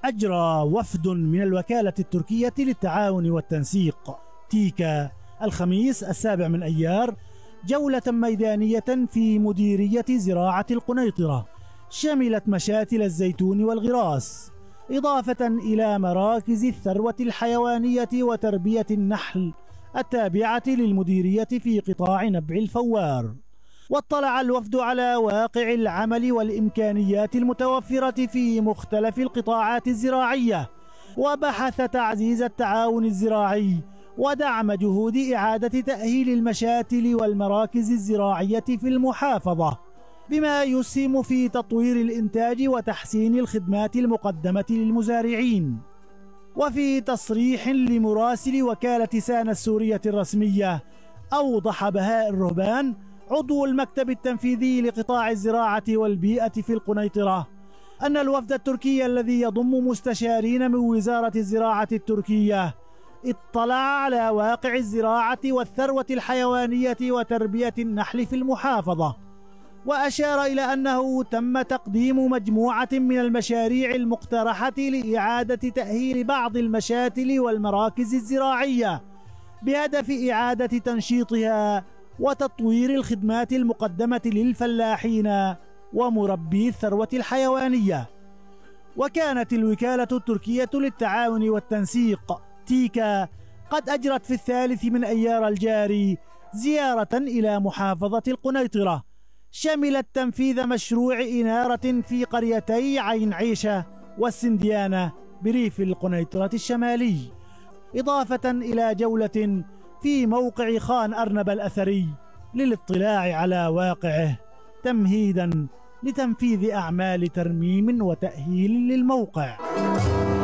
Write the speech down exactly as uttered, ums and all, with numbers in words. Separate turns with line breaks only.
أجرى وفد من الوكالة التركية للتعاون والتنسيق تيكا الخميس السابع من أيار جولة ميدانية في مديرية زراعة القنيطرة شملت مشاتل الزيتون والغراس، إضافة إلى مراكز الثروة الحيوانية وتربية النحل التابعة للمديرية في قطاع نبع الفوار. واطلع الوفد على واقع العمل والإمكانيات المتوفرة في مختلف القطاعات الزراعية، وبحث تعزيز التعاون الزراعي ودعم جهود إعادة تأهيل المشاتل والمراكز الزراعية في المحافظة، بما يسهم في تطوير الإنتاج وتحسين الخدمات المقدمة للمزارعين. وفي تصريح لمراسل وكالة سانا السورية الرسمية، أوضح بهاء الرهبان عضو المكتب التنفيذي لقطاع الزراعة والبيئة في القنيطرة أن الوفد التركي الذي يضم مستشارين من وزارة الزراعة التركية اطلع على واقع الزراعة والثروة الحيوانية وتربية النحل في المحافظة، وأشار إلى أنه تم تقديم مجموعة من المشاريع المقترحة لإعادة تأهيل بعض المشاتل والمراكز الزراعية بهدف إعادة تنشيطها وتطوير الخدمات المقدمة للفلاحين ومربي الثروة الحيوانية. وكانت الوكالة التركية للتعاون والتنسيق تيكا قد أجرت في الثالث من أيار الجاري زيارة إلى محافظة القنيطرة شملت تنفيذ مشروع إنارة في قريتي عين عيشة والسنديانة بريف القنيطرة الشمالي، إضافة إلى جولة في موقع خان أرنب الأثري للاطلاع على واقعه تمهيدا لتنفيذ أعمال ترميم وتأهيل للموقع.